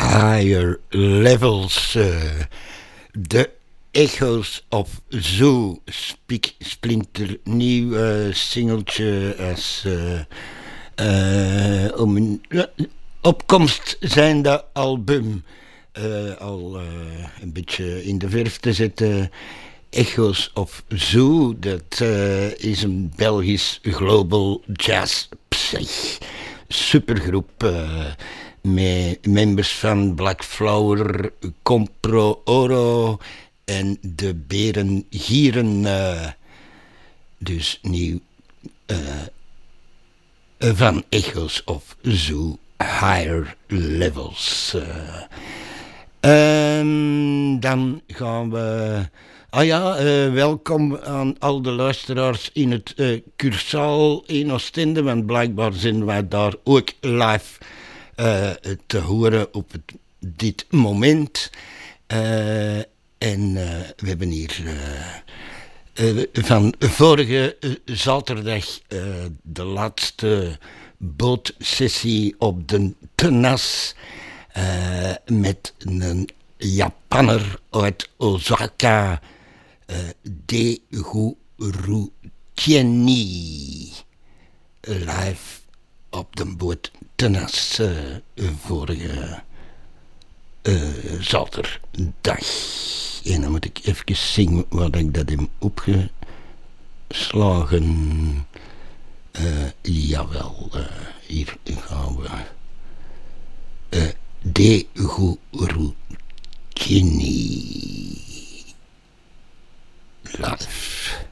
Higher Levels. De Echoes of Zoo. Splinternieuw singeltje als om een opkomst zijnde album al een beetje in de verf te zetten. Echoes of Zoo, dat is een Belgisch global jazz psych supergroep met members van Black Flower, Compro Oro en de Beren Gieren. Dus nieuw van Echoes of Zoo, Higher Levels. Dan gaan we... welkom aan al de luisteraars in het Cursaal in Oostende, want blijkbaar zijn wij daar ook live te horen op dit moment. En we hebben hier van vorige zaterdag de laatste bootsessie op de Tenas met een Japanner uit Osaka, Deguru Tienni, live op de boot Tenas vorige zaterdag. En dan moet ik even zien wat ik dat heb opgeslagen. Jawel, hier gaan we. Deguru Tienni live.